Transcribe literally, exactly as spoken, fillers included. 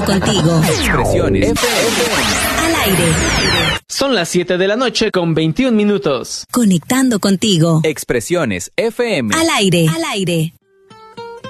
Conectando contigo. Expresiones F M. Al aire. Son las siete de la noche con veintiún minutos. Conectando contigo. Expresiones F M. Al aire. Al aire.